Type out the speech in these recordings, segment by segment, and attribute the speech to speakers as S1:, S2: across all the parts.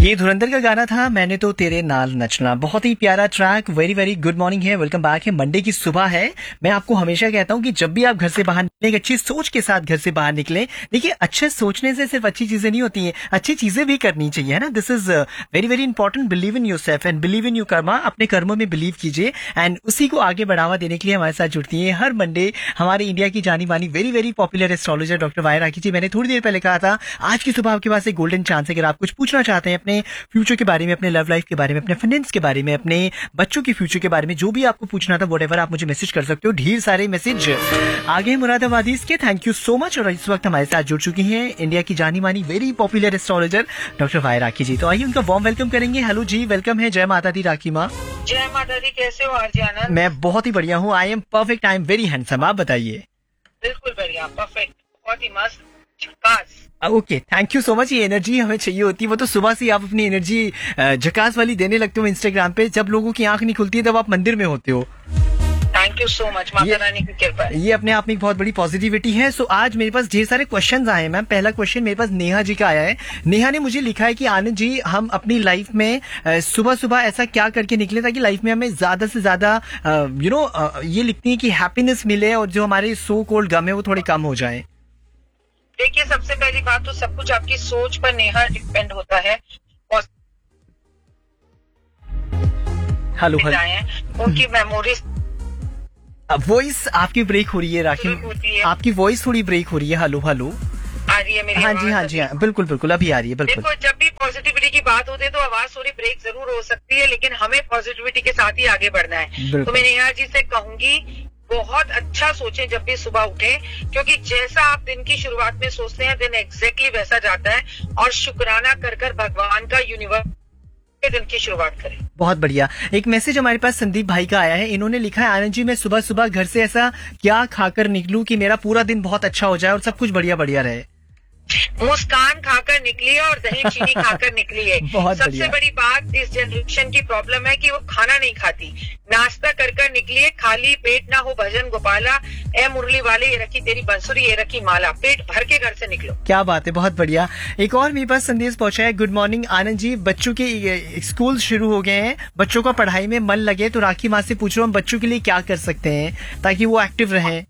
S1: ये धुरंधर का गाना था मैंने तो तेरे नाल नचना। बहुत ही प्यारा track. Very very good morning है, वेलकम बैक है। मंडे की सुबह है। मैं आपको हमेशा कहता हूँ कि जब भी आप घर से बाहर निकलें, अच्छी सोच के साथ घर से बाहर निकलें। देखिए, अच्छे सोचने से सिर्फ अच्छी चीजें नहीं होती हैं, अच्छी चीजें भी करनी चाहिए, है ना। This is very very important. Believe in yourself and believe in your Karma. अपने कर्मों में बिलीव कीजिए एंड उसी को आगे बढ़ावा देने के लिए हमारे साथ जुड़ती है हर मंडे हमारे इंडिया की जानी मानी very very popular astrologer doctor wire राखी जी। मैंने थोड़ी देर पहले कहा था आज की सुबह आपके पास एक गोल्डन चांस है। अगर आप कुछ पूछना चाहते हैं अपने फ्यूचर के बारे में, अपने लव लाइफ के बारे में, अपने फाइनेंस के बारे में, अपने बच्चों के फ्यूचर के बारे में, जो भी आपको पूछना था व्हाटएवर, आप मुझे मैसेज कर सकते हो। ढेर सारे मैसेज आगे मुरादाबादी के, थैंक यू सो मच। और इस वक्त हमारे साथ जुड़ चुकी हैं इंडिया की जानी मानी very popular astrologer doctor wire राखी जी। तो आइए उनका वार्म वेलकम करेंगे। हेलो जी, वेलकम है। जय माता दी राखी माँ।
S2: जय माता दी। कैसे हो आरजे आनंद?
S1: मैं बहुत ही बढ़िया हूँ। I am perfect, I am very handsome. आप बताइए।
S2: बिल्कुल बढ़िया, परफेक्ट, बहुत ही मस्त, झकास।
S1: Okay, thank you so much. ये एनर्जी हमें चाहिए होती है। वो तो सुबह से आप अपनी एनर्जी झकास वाली देने लगते हो इंस्टाग्राम पे। जब लोगों की आंख नहीं खुलती है तब आप मंदिर में होते हो।
S2: Thank you so much, Mata Rani की कृपा है।
S1: ये अपने आप में एक बहुत बड़ी पॉजिटिविटी है। सो आज मेरे पास ढेर सारे क्वेश्चंस आए हैं मैम। पहला क्वेश्चन मेरे पास नेहा जी का आया है। नेहा ने मुझे लिखा है कि आनंद जी, हम अपनी लाइफ में सुबह सुबह ऐसा क्या करके निकले ताकि लाइफ में हमें ज्यादा से ज्यादा ये लिखती है कि हैप्पीनेस मिले और जो हमारे सो कोल्ड गम है वो थोड़े कम हो जाए।
S2: देखिए, सबसे पहली बात तो सब कुछ आपकी सोच पर नेहा डिपेंड होता है।
S1: हेलो
S2: उनकी मेमोरीज।
S1: वॉइस आपकी ब्रेक हो रही है राखी, आपकी वॉइस थोड़ी ब्रेक हो रही है। हेलो हेलो,
S2: आ रही है मेरी?
S1: हाँ जी हाँ जी हाँ, बिल्कुल बिल्कुल अभी आ रही है। बिल्कुल।
S2: देखो, जब भी पॉजिटिविटी की बात होती है तो आवाज थोड़ी ब्रेक जरूर हो सकती है, लेकिन हमें पॉजिटिविटी के साथ ही आगे बढ़ना है। तो मैं नेहा जी से कहूंगी, बहुत अच्छा सोचें जब भी सुबह उठे, क्योंकि जैसा आप दिन की शुरुआत में सोचते हैं दिन एग्जैक्टली वैसा जाता है। और शुक्राना कर कर भगवान का, यूनिवर्स के दिन की शुरुआत करें।
S1: बहुत बढ़िया। एक मैसेज हमारे पास संदीप भाई का आया है। इन्होंने लिखा है, आनंद जी मैं सुबह सुबह घर से ऐसा क्या खाकर निकलूं कि मेरा पूरा दिन बहुत अच्छा हो जाए और सब कुछ बढ़िया बढ़िया रहे।
S2: मुस्कान खाकर निकली है और दही चीनी खाकर निकली है। सबसे बड़ी बात इस जनरेशन की प्रॉब्लम है कि वो खाना नहीं खाती। नाश्ता कर कर निकली है, खाली पेट ना हो भजन गोपाला, ए मुरली वाले ये रखी तेरी बंसुरी ये रखी माला। पेट भर के घर से निकलो।
S1: क्या बात है, बहुत बढ़िया। एक और मेरे पास संदेश पहुंचा है। गुड मॉर्निंग आनंद जी, बच्चों के स्कूल शुरू हो गए हैं, बच्चों का पढ़ाई में मन लगे, तो राखी माँ से पूछ रहा हूँ बच्चों के लिए क्या कर सकते हैं ताकि वो एक्टिव रहें।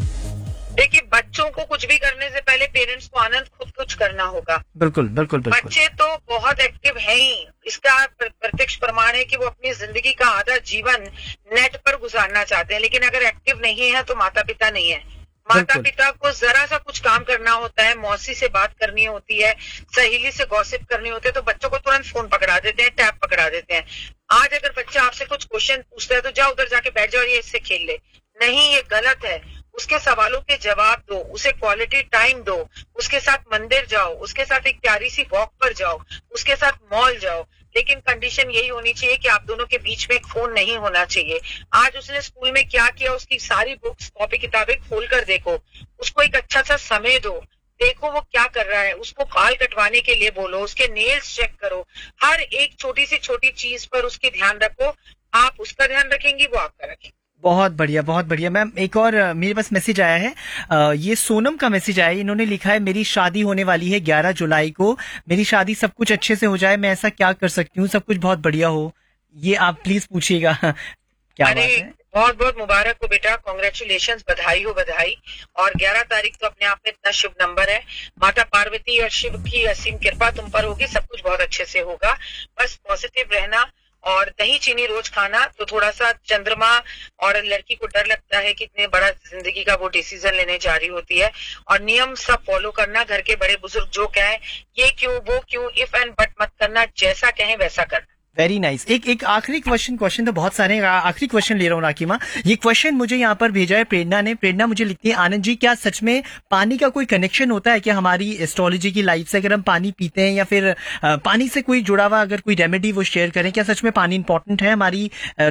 S2: देखिए, बच्चों को कुछ भी करने से पहले पेरेंट्स को आनंद खुद कुछ करना होगा।
S1: बिल्कुल बिल्कुल बिल्कुल।
S2: बच्चे तो बहुत एक्टिव हैं ही, इसका प्रत्यक्ष प्रमाण है कि वो अपनी जिंदगी का आधा जीवन नेट पर गुजारना चाहते हैं, लेकिन अगर एक्टिव नहीं है तो माता पिता नहीं है। माता पिता को जरा सा कुछ काम करना होता है, मौसी से बात करनी होती है, सहेली से गॉसिप करनी होती है, तो बच्चों को तुरंत फोन पकड़ा देते हैं, टैब पकड़ा देते हैं। आज अगर बच्चा आपसे कुछ क्वेश्चन पूछता है तो जाओ उधर जाके बैठ जाओ और ये इससे खेल ले। नहीं, ये गलत है। उसके सवालों के जवाब दो, उसे क्वालिटी टाइम दो, उसके साथ मंदिर जाओ, उसके साथ एक प्यारी सी वॉक पर जाओ, उसके साथ मॉल जाओ, लेकिन कंडीशन यही होनी चाहिए कि आप दोनों के बीच में एक फोन नहीं होना चाहिए। आज उसने स्कूल में क्या किया, उसकी सारी बुक्स कॉपी किताबें खोल कर देखो, उसको एक अच्छा सा समय दो, देखो वो क्या कर रहा है, उसको बाल कटवाने के लिए बोलो, उसके नेल्स चेक करो, हर एक छोटी से छोटी चीज पर उसकी ध्यान रखो। आप उसका ध्यान रखेंगी, वो आपका रखेंगे।
S1: बहुत बढ़िया बहुत बढ़िया। मैम एक और मेरे पास मैसेज आया है। ये सोनम का मैसेज आया है। इन्होंने लिखा है, मेरी शादी होने वाली है 11 जुलाई को, मेरी शादी सब कुछ अच्छे से हो जाए, मैं ऐसा क्या कर सकती हूँ, सब कुछ बहुत बढ़िया हो। ये आप प्लीज पूछिएगा। क्या बात है?
S2: बहुत बहुत मुबारक हो बेटा, कॉन्ग्रेचुलेशन, बधाई हो बधाई। और 11 तारीख तो अपने आप में इतना शुभ नंबर है। माता पार्वती और शिव की असीम कृपा तुम पर होगी, सब कुछ बहुत अच्छे से होगा। बस पॉजिटिव रहना और दही चीनी रोज खाना। तो थोड़ा सा चंद्रमा और लड़की को डर लगता है कि इतने बड़ा जिंदगी का वो डिसीजन लेने जा रही होती है, और नियम सब फॉलो करना। घर के बड़े बुजुर्ग जो कहें, ये क्यों वो क्यों, इफ एंड बट मत करना, जैसा कहें वैसा करना।
S1: Very nice. एक आखिरी क्वेश्चन तो बहुत सारे हैं, आखिरी क्वेश्चन ले रहा हूँ राखी माँ। ये क्वेश्चन मुझे यहाँ पर भेजा है प्रेरणा ने। प्रेरणा मुझे लिखती है, आनंद जी क्या सच में पानी का कोई कनेक्शन होता है क्या हमारी एस्ट्रोलॉजी की लाइफ से? अगर हम पानी पीते हैं या फिर पानी से कोई जुड़ा हुआ अगर कोई रेमेडी वो शेयर करें, क्या सच में पानी इंपॉर्टेंट है हमारी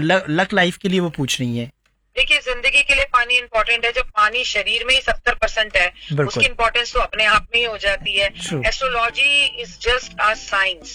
S1: लक लाइफ के लिए? वो पूछ रही है।
S2: देखिए, जिंदगी के लिए पानी इंपॉर्टेंट है। जब पानी शरीर में ही 70% है, उसकी इंपॉर्टेंस तो अपने आप में ही हो जाती है। Astrology is just a science.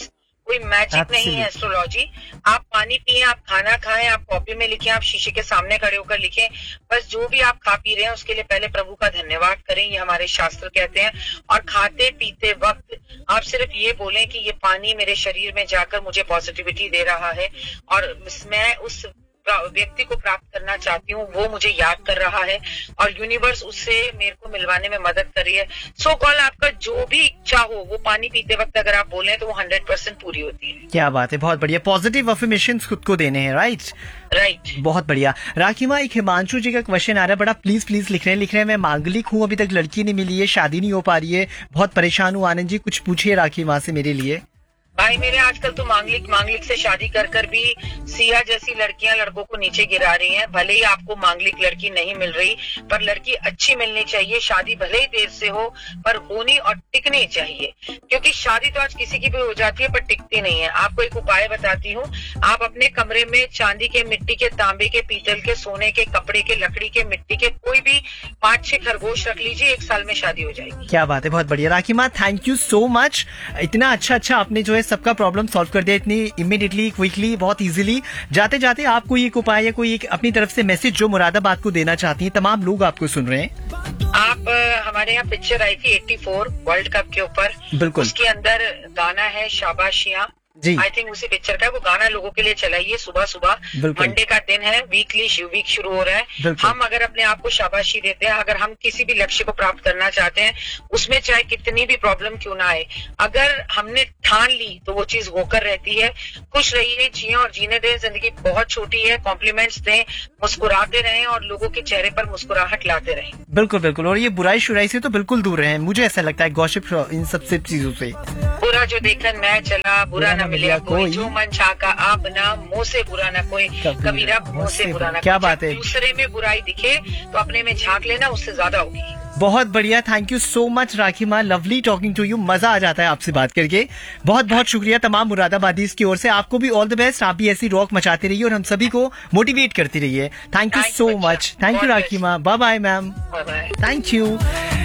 S2: कोई मैजिक नहीं है एस्ट्रोलॉजी। आप पानी पिए, आप खाना खाएं, आप कॉपी में लिखें, आप शीशे के सामने खड़े होकर लिखें। बस जो भी आप खा पी रहे हैं उसके लिए पहले प्रभु का धन्यवाद करें, ये हमारे शास्त्र कहते हैं। और खाते पीते वक्त आप सिर्फ ये बोलें कि ये पानी मेरे शरीर में जाकर मुझे पॉजिटिविटी दे रहा है और मैं उस व्यक्ति को प्राप्त करना चाहती हूँ, वो मुझे याद कर रहा है और यूनिवर्स उससे मेरे को मिलवाने में मदद कर रही है। सो कॉल आपका जो भी इच्छा हो वो पानी पीते वक्त अगर आप बोलें तो वो 100% पूरी होती है।
S1: क्या बात है, बहुत बढ़िया। पॉजिटिव अफर्मेशंस खुद को देने हैं, राइट। बहुत बढ़िया। राखी माँ, एक हिमांशु जी का क्वेश्चन आ रहा है, बड़ा प्लीज लिख रहे हैं मैं मांगलिक हूँ, अभी तक लड़की नहीं मिली है, शादी नहीं हो पा रही है, बहुत परेशान हूँ। आनंद जी कुछ पूछिए राखी माँ से मेरे लिए।
S2: भाई मेरे आजकल तो मांगलिक से शादी कर भी सिया जैसी लड़कियां लड़कों को नीचे गिरा रही हैं। भले ही आपको मांगलिक लड़की नहीं मिल रही, पर लड़की अच्छी मिलनी चाहिए। शादी भले ही देर से हो पर होनी और टिकनी चाहिए, क्योंकि शादी तो आज किसी की भी हो जाती है पर टिकती नहीं है। आपको एक उपाय बताती हूँ, आप अपने कमरे में चांदी के, मिट्टी के, तांबे के, पीतल के, सोने के, कपड़े के, लकड़ी के, मिट्टी के कोई भी 5-6 खरगोश रख लीजिए, 1 साल में शादी हो जाएगी।
S1: क्या बात है, बहुत बढ़िया। राखी माँ थैंक यू सो मच, इतना अच्छा आपने जो है सबका प्रॉब्लम सॉल्व कर दिया इतनी इमीडिएटली, क्विकली, बहुत इजीली। जाते जाते आप कोई एक उपाय या कोई एक अपनी तरफ से मैसेज जो मुरादाबाद को देना चाहती हैं, तमाम लोग आपको सुन रहे हैं।
S2: आप हमारे यहाँ पिक्चर आई थी 84 वर्ल्ड कप के ऊपर,
S1: बिल्कुल, उसके
S2: अंदर गाना है शाबाशियाँ
S1: जी।
S2: आई थिंक उसी पिक्चर का वो गाना लोगों के लिए चलाइए सुबह। मंडे का दिन है, वीक शुरू हो रहा है। हम अगर अपने आप को शाबाशी देते हैं, अगर हम किसी भी लक्ष्य को प्राप्त करना चाहते हैं, उसमें चाहे कितनी भी प्रॉब्लम क्यों ना आए, अगर हमने ठान ली तो वो चीज होकर रहती है। खुश रहिए, जिए और जीने दें, जिंदगी बहुत छोटी है। कॉम्प्लीमेंट्स दें, मुस्कुराते रहें और लोगों के चेहरे पर मुस्कुराहट लाते रहें।
S1: बिल्कुल। और ये बुराई शुराई से तो बिल्कुल दूर रहें, मुझे ऐसा लगता है, गॉसिप, इन सब चीजों से।
S2: बुरा जो देखन मैं चला, बुरा न मिले कोई, जो मन चाका आप ना, मुंह से बुरा ना कोई, कबीरा मुंह से बुरा ना।
S1: क्या बात है।
S2: दूसरे में बुराई दिखे तो अपने में झांक लेना, उससे ज्यादा होगी।
S1: बहुत बढ़िया, थैंक यू सो मच राखी माँ, लवली टॉकिंग टू यू, मजा आ जाता है आपसे बात करके। बहुत शुक्रिया तमाम मुरादाबादीज की ओर से। आपको भी ऑल द बेस्ट, आप भी ऐसी रॉक मचाते रहिए और हम सभी को मोटिवेट करती रहिए। Thank you so much. Thank you राखी माँ, bye bye ma'am, thank you.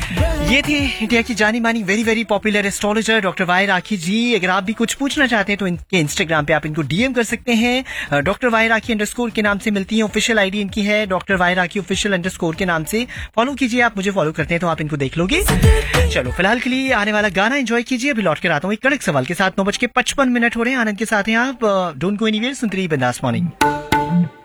S1: ये थे इंडिया की जानी मानी very popular astrologer doctor Y राखी जी। अगर आप भी कुछ पूछना चाहते हैं तो इनके इंस्टाग्राम पे आप इनको डीएम कर सकते हैं। डॉक्टर वाई राखी _ के नाम से मिलती है, ऑफिशियल आईडी इनकी है डॉक्टर वाई राखी ऑफिशियल _ के नाम से। फॉलो कीजिए, आप मुझे फॉलो करते हैं तो आप इनको देख लोगे। चलो फिलहाल के लिए आने वाला गाना एंजॉय कीजिए। अभी लौट कर आता हूँ एक कड़क सवाल के साथ। 9:55 हो रहे हैं, आनंद के साथ हैं आप। डोंट गो एनीवेयर, सुनते रहिए बिंदास मॉर्निंग।